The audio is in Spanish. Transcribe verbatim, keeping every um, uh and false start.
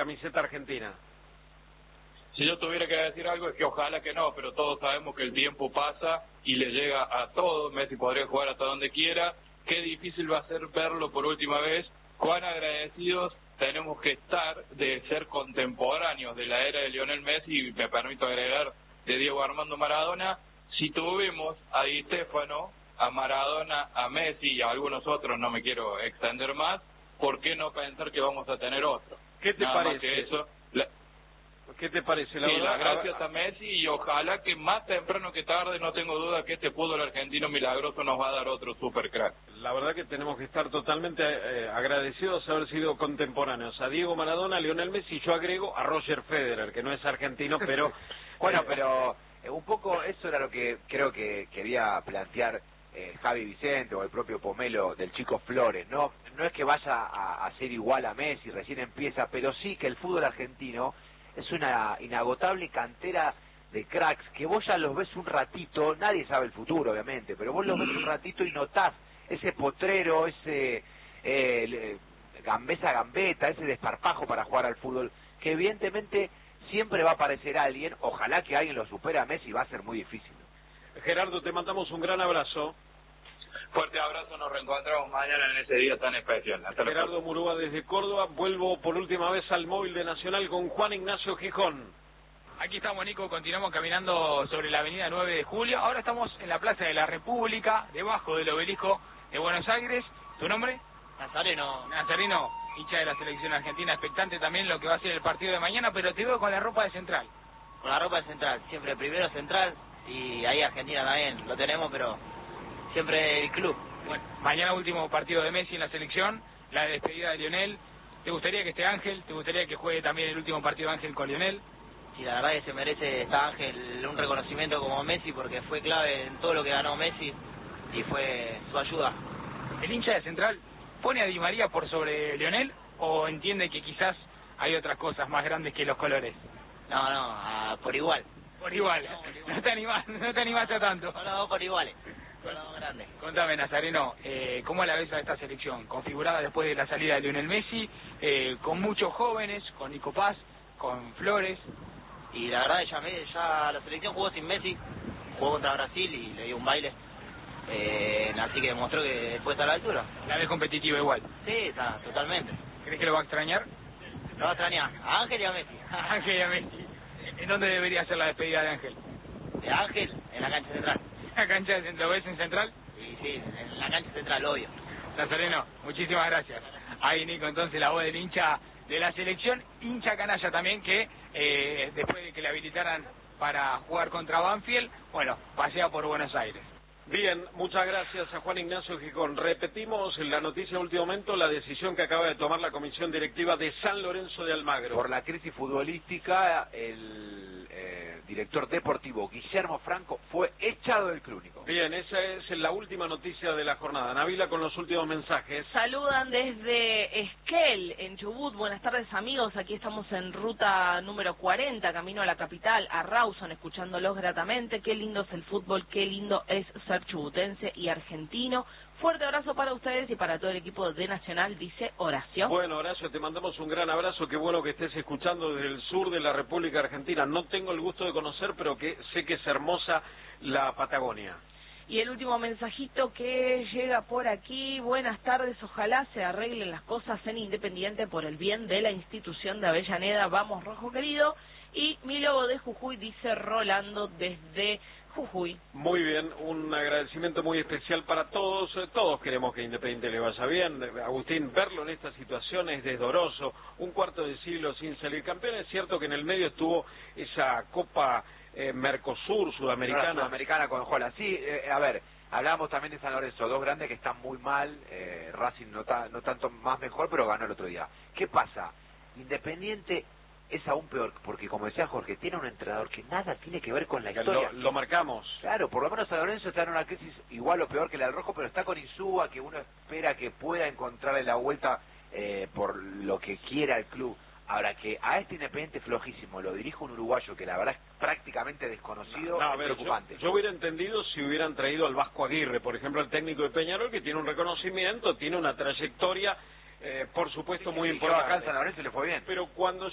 camiseta argentina. Si yo tuviera que decir algo es que ojalá que no, pero todos sabemos que el tiempo pasa y le llega a todos. Messi podría jugar hasta donde quiera. Qué difícil va a ser verlo por última vez. Cuán agradecidos tenemos que estar de ser contemporáneos de la era de Lionel Messi, y me permito agregar de Diego Armando Maradona. Si tuvimos a Di Stéfano, a Maradona, a Messi y a algunos otros, no me quiero extender más, ¿por qué no pensar que vamos a tener otro? ¿Qué te Nada parece? Más que eso. La... ¿Qué te parece? La sí, verdad, las gracias a Messi, y ojalá que más temprano que tarde, no tengo duda que este fútbol argentino milagroso nos va a dar otro super crack. La verdad que tenemos que estar totalmente eh, agradecidos de haber sido contemporáneos a Diego Maradona, a Lionel Messi, y yo agrego a Roger Federer, que no es argentino, pero... bueno, pero eh, un poco eso era lo que creo que quería plantear eh, Javi Vicente o el propio Pomelo del Chico Flores, ¿no? No es que vaya a, a ser igual a Messi, recién empieza, pero sí que el fútbol argentino es una inagotable cantera de cracks que vos ya los ves un ratito, nadie sabe el futuro obviamente, pero vos los ves un ratito y notás ese potrero, ese eh, gambesa gambeta, ese desparpajo para jugar al fútbol, que evidentemente siempre va a aparecer alguien, ojalá que alguien lo supere a Messi, va a ser muy difícil. Gerardo, te mandamos un gran abrazo. Fuerte abrazo, nos reencontramos mañana en ese día tan especial. Hasta Gerardo Murúa desde Córdoba. Vuelvo por última vez al móvil de Nacional con Juan Ignacio Gijón. Aquí estamos, Nico, continuamos caminando sobre la avenida nueve de julio. Ahora estamos en la Plaza de la República, debajo del obelisco de Buenos Aires. ¿Tu nombre? Nazareno. Nazareno, hincha de la selección argentina, expectante también lo que va a ser el partido de mañana, pero te veo con la ropa de Central. Con la ropa de Central, siempre primero Central, y ahí Argentina también, lo tenemos, pero siempre el club. Bueno, mañana último partido de Messi en la selección, la despedida de Lionel. ¿Te gustaría que esté Ángel? ¿Te gustaría que juegue también el último partido de Ángel con Lionel? Sí, la verdad que se merece esta Ángel un reconocimiento como Messi, porque fue clave en todo lo que ganó Messi y fue su ayuda. ¿El hincha de Central pone a Di María por sobre Lionel o entiende que quizás hay otras cosas más grandes que los colores? No, no, a, por igual. Por igual, no, por igual. No te animás, no te animás a tanto. No, no, por iguales. Grande. Contame, Nazareno, eh, ¿cómo la ves a esta selección? Configurada después de la salida de Lionel Messi, eh, con muchos jóvenes, con Nico Paz, con Flores. Y la verdad, ya, me, ya la selección jugó sin Messi, jugó contra Brasil y le dio un baile. Eh, así que demostró que puede estar a la altura. ¿La ves competitiva igual? Sí, está, totalmente. ¿Crees que lo va a extrañar? Lo va a extrañar, a Ángel y a Messi. A Ángel y a Messi. ¿En dónde debería ser la despedida de Ángel? De Ángel, en la cancha central. ¿La cancha de Centro ves en Central? Sí, sí, en la cancha central, obvio. Nazareno, muchísimas gracias. Ahí, Nico, entonces la voz del hincha de la selección, hincha canalla también, que eh, después de que le habilitaran para jugar contra Banfield, bueno, pasea por Buenos Aires. Bien, muchas gracias a Juan Ignacio Gijón. Repetimos en la noticia de último momento la decisión que acaba de tomar la comisión directiva de San Lorenzo de Almagro. Por la crisis futbolística, el eh, director deportivo Guillermo Franco fue echado del club. Bien, esa es la última noticia de la jornada. Nabila con los últimos mensajes. Saludan desde Esquel, en Chubut. Buenas tardes, amigos. Aquí estamos en ruta número cuarenta, camino a la capital, a Rawson, escuchándolos gratamente. Qué lindo es el fútbol, qué lindo es ser chubutense y argentino. Fuerte abrazo para ustedes y para todo el equipo de Nacional, dice Horacio. Bueno, Horacio, te mandamos un gran abrazo. Qué bueno que estés escuchando desde el sur de la República Argentina. No tengo el gusto de conocer, pero que sé que es hermosa la Patagonia. Y el último mensajito que llega por aquí. Buenas tardes, ojalá se arreglen las cosas en Independiente por el bien de la institución de Avellaneda. Vamos, rojo querido. Y mi lobo de Jujuy, dice Rolando desde Jujuy. Muy bien, un agradecimiento muy especial para todos. Todos queremos que Independiente le vaya bien. Agustín, verlo en esta situación es desdoroso. Un cuarto de siglo sin salir campeón. Es cierto que en el medio estuvo esa Copa eh, Mercosur, Sudamericana. No, Sudamericana con Jola. Sí, eh, a ver, hablábamos también de San Lorenzo. Dos grandes que están muy mal. Eh, Racing no, ta, no tanto más mejor, pero ganó el otro día. ¿Qué pasa? Independiente es aún peor, porque como decía Jorge, tiene un entrenador que nada tiene que ver con la historia. Lo, lo marcamos. Claro, por lo menos San Lorenzo está en una crisis igual o peor que la del Rojo, pero está con Insúa, que uno espera que pueda encontrarle la vuelta eh, por lo que quiera el club. Ahora, que a este Independiente flojísimo lo dirige un uruguayo que la verdad es prácticamente desconocido, no, no, es ver, preocupante. Yo, yo hubiera entendido si hubieran traído al Vasco Aguirre, por ejemplo, el técnico de Peñarol, que tiene un reconocimiento, tiene una trayectoria, eh, por supuesto, sí, muy sí, importante. Acá en San Lorenzo le fue bien. Pero cuando